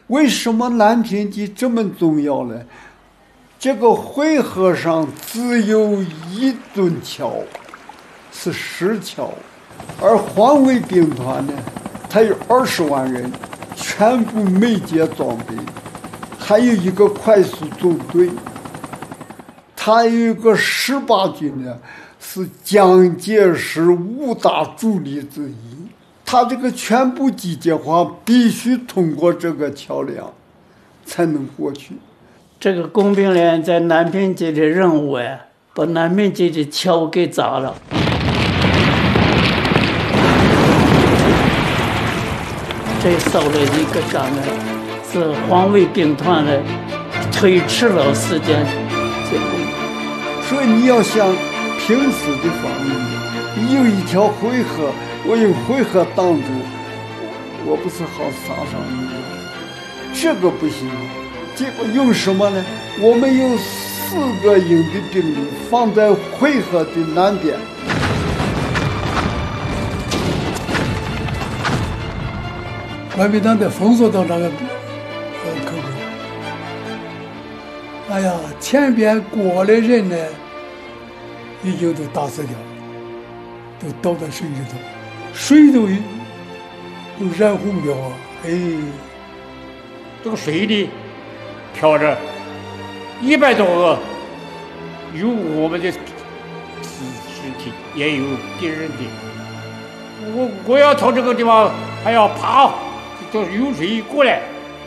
为什么南平记这么重要呢？这个会河上只有一吨桥，是石桥，而黄卫兵团呢，他有20万人，全部美捷装备，还有一个快速纵队，他有一个18军呢，是蒋介石5大主力之一。他这个全部集结化必须通过这个桥梁才能过去。 这个工兵连在南平街的任务啊，把南平街的桥给砸了。这烧了一个障碍，是黄卫兵团的推迟了时间进攻。 所以你要想平时的防御，你有一条回河，我用回河挡住，我不是好杀伤你吗？这个不行。结果用什么呢？我们有4个营的兵力放在回河的南边。 国民党的封锁到那个口沟。哎呀，前边过的人呢，已经都打死掉了，都倒在水里头，水都染红掉啊！哎， 这个水里漂着100多个，有我们的尸体，也有敌人的。我要从这个地方还要爬，就是有水过来。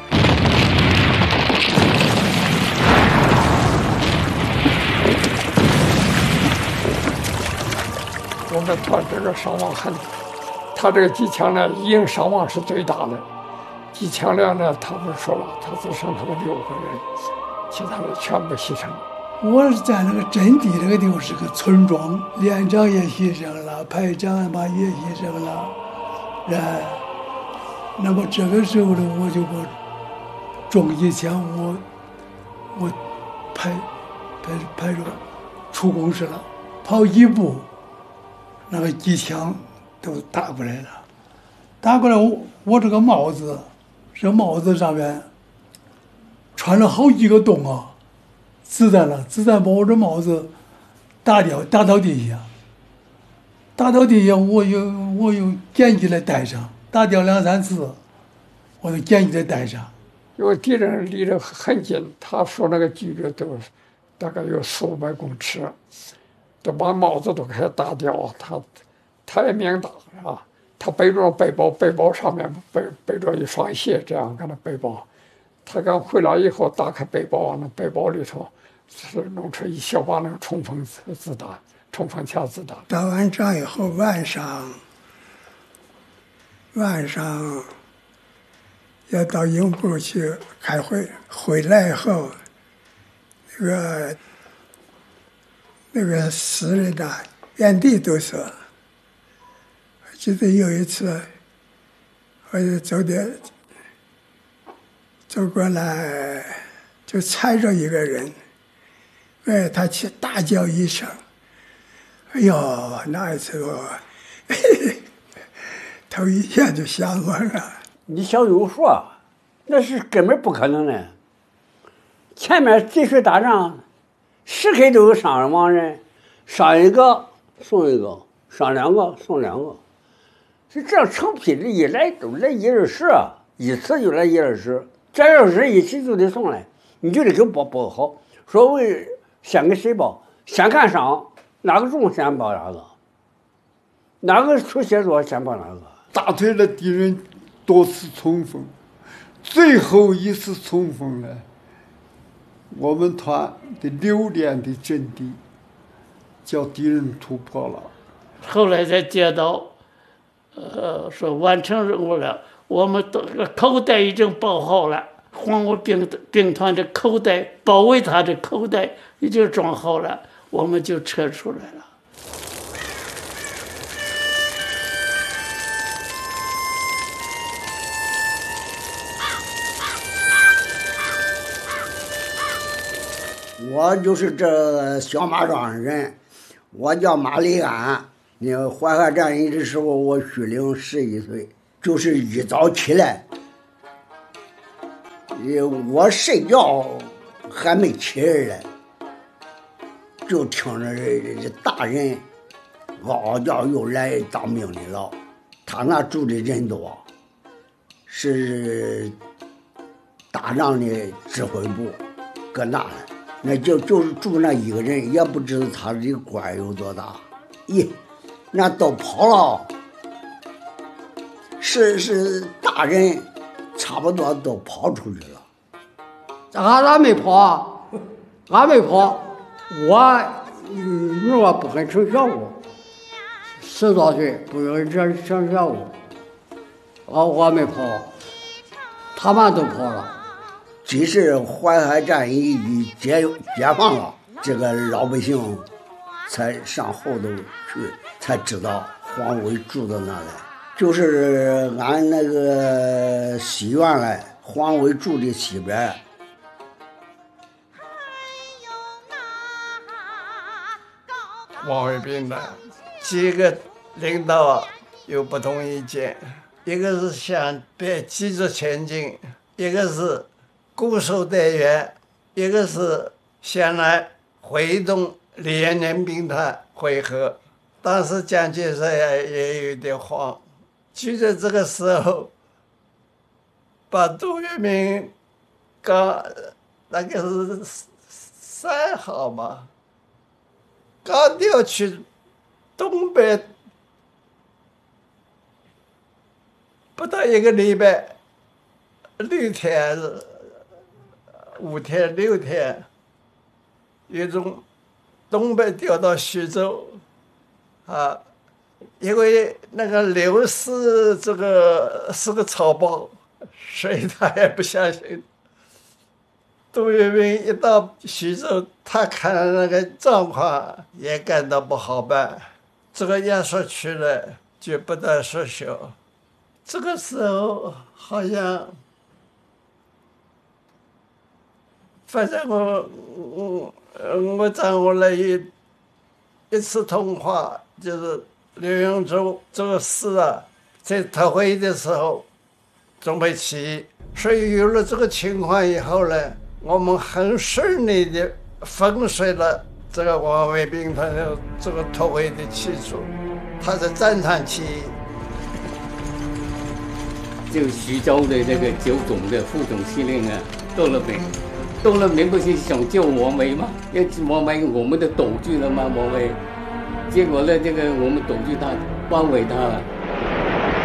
我们团这个伤亡很大，他这个机枪呢，已经伤亡是最大的。机枪连呢，他不说了，他只剩他们6个人，其他的全部牺牲了。 我是在那个阵地那个地方是个村庄，连长也牺牲了，排长嘛也牺牲了，那么这个时候呢，我就把重机枪我排着出工事了，跑1步，那个机枪都打过来了，打过来我这个帽子，这帽子上面穿了好几个洞啊。子弹把我这帽子打到地下，我又捡起来戴上，打掉2、3次，我就捡起来戴上。 因为敌人离得很近，他说那个距离都大概有400、500公尺，都把帽子都给他打掉。他也命大啊，他背着背包上面背着一双鞋，这样跟他背包。他刚回来以后打开背包，那背包里头是弄出一小把那个冲锋枪子弹。 打完仗以后，晚上要到营部去开会，回来以后，那个死人呐，原地都是。我记得有一次，我就走过来，就踩着一个人，他去大叫一声，哎呦，那一次我头一下就吓我了。 你小有说，那是根本不可能的。前面济水打仗，时刻都有伤亡人，伤一个送一个，伤2个送2个，是这样成批的，一来都来1、20，一次就来1、20。这要是一起就得送来，你就得给报好。所谓先给谁报，先看伤，哪个重先报哪个，哪个出血多先报哪个。 打退了敌人多次冲锋，最后一次冲锋呢，我们团的6连的阵地叫敌人突破了。 后来才接到，说完成任务了。我们都口袋已经包好了，黄卫兵团的口袋包围他的口袋已经装好了，我们就撤出来了。 我就是这小马庄人，我叫马立安。你淮河战役的时候，我虚龄11岁。就是一早起来， 我睡觉还没起来嘞，就听着这大人嗷叫又来当兵的了。他那住的人多，是打仗的指挥部，搁那就是住那一个人，也不知道他的官有多大。咦，那都跑了，是大人，差不多都跑出去了。 俺没跑，俺没跑，我不肯上小屋，10多岁不愿上小屋，我没跑，他们都跑了。 即使淮海战役一解放了，这个老百姓才上后头去，才知道黄伟住到那来。就是俺那个西院来，黄伟住的西边。 黄伟斌呢，几个领导有不同意见，一个是想别急着前进，一个是固守待援，一个是先来会动联联兵团会合。当时蒋介石也有点慌，就在这个时候，把杜聿明刚那个是3号嘛，刚调去东北，不到1个礼拜，6天、5天、6天，又从东北调到徐州，因为那个刘氏这个是个草包，所以他也不相信。杜聿明一到徐州，他看那个状况也感到不好办，这个压缩区呢就不得缩小。这个时候好像，反正我掌握了一次通话，就是刘永洲这个事在特会的时候准备起义，所以有了这个情况以后呢，我们很顺利的粉碎了这个黄卫兵团的这个特会的起诉，他是战场起义。 就徐州的那个9总的副总司令杜聿明不是想救王维吗？要王维我们都堵住了吗？王维，结果呢，这个我们堵住他，包围他了，